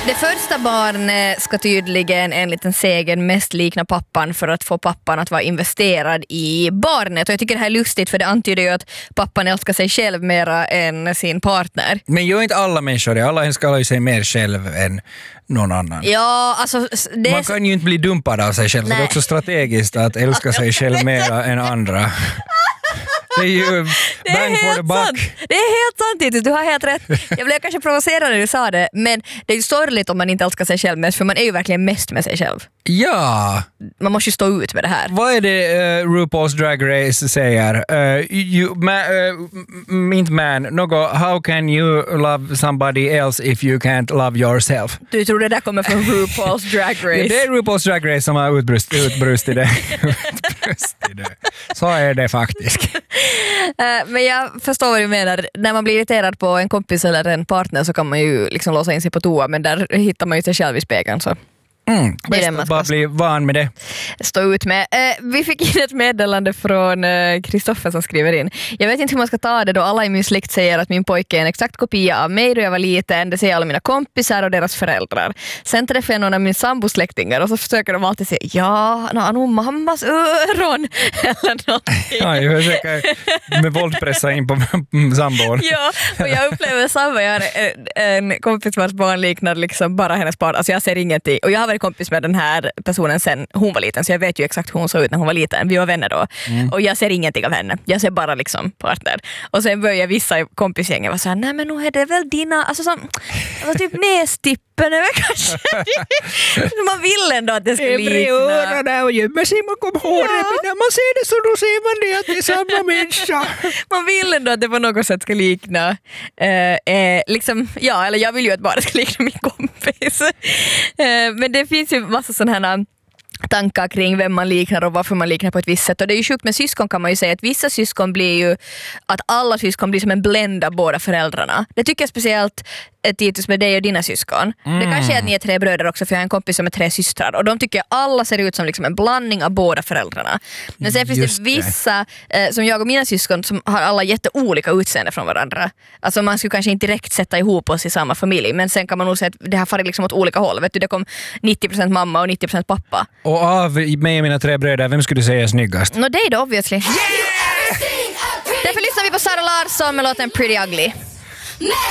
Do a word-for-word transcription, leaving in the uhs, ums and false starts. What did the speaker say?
Det första barnet ska tydligen enligt en sägen mest likna pappan för att få pappan att vara investerad i barnet. Och jag tycker det här är lustigt för det antyder ju att pappan älskar sig själv mera än sin partner. Men gör inte alla människor det? Alla älskar ju sig mer själv än någon annan. Ja, alltså... Det Man kan ju inte bli dumpad av sig själv. Så det är också strategiskt att älska sig själv mera än andra. Det är ju det bang är for the buck. Sant. Det är helt sant, Titus. Du har helt rätt. Jag blev kanske provocerad när du sa det, men det är ju sorgligt om man inte älskar sig själv mest, för man är ju verkligen mest med sig själv. Ja. Man måste ju stå ut med det här. Vad är det uh, RuPaul's Drag Race säger? Uh, you, ma, uh, inte man, något, how can you love somebody else if you can't love yourself? Du tror det där kommer från RuPaul's Drag Race? Ja, det är RuPaul's Drag Race som har utbrust, utbrust i det. utbrust i det. Så är det faktiskt. Uh, men jag förstår vad du menar. När man blir irriterad på en kompis eller en partner så kan man ju liksom låsa in sig på toa, men där hittar man ju sig själv i spegeln. Så. Mm, det är bäst bara bli van med det. Stå ut med. Eh, vi fick in ett meddelande från Kristoffer eh, som skriver in. Jag vet inte hur man ska ta det då alla i min släkt säger att min pojke är en exakt kopia av mig då jag var liten. Det säger alla mina kompisar och deras föräldrar. Sen träffade jag någon av min sambosläktingar och så försöker de alltid säga ja, han har nog mammas öron eller någonting. Ja, jag försöker med våld pressa in på sambon. Ja, och jag upplever samma. Jag har en, en kompis vars barn liknar liksom bara hennes barn. Alltså jag ser ingenting. Och jag har varit kompis med den här personen sen hon var liten, så jag vet ju exakt hur hon såg ut när hon var liten. Vi var vänner då. Mm. Och jag ser ingenting av henne. Jag ser bara liksom partner. Och sen börjar vissa kompisgängen vara såhär, nej men nu är det väl dina, alltså som alltså typ nästippen är väl kanske. Man vill ändå att det ska likna. Övre öronen och gömmer sig bakom håret. Ja. Men när man ser det så då ser man det att det är samma människa. Man vill ändå att det på något sätt ska likna eh, eh, liksom, ja, eller jag vill ju att bara ska likna min kompis. eh, men det finns ju massa sådana här tankar kring vem man liknar och varför man liknar på ett visst sätt. Och det är ju sjukt med syskon, kan man ju säga att vissa syskon blir ju att alla syskon blir som en blend av båda föräldrarna. Det tycker jag speciellt Titus med dig och dina syskon. Mm. Det kanske är att ni är tre bröder också, för jag har en kompis som är tre systrar och de tycker alla ser ut som liksom en blandning av båda föräldrarna. Men sen finns Just det vissa eh, som jag och mina syskon som har alla jätteolika utseende från varandra. Alltså man skulle kanske inte direkt sätta ihop oss i samma familj, men sen kan man nog säga att det här farit liksom åt olika håll. Vet du, det kom nittio procent mamma och nittio procent pappa. Och av mig och mina tre bröder, vem skulle du säga är snyggast? Nå, det är det obviously. Yeah! Därför lyssnar vi på Sara Larsson med låten Pretty Ugly.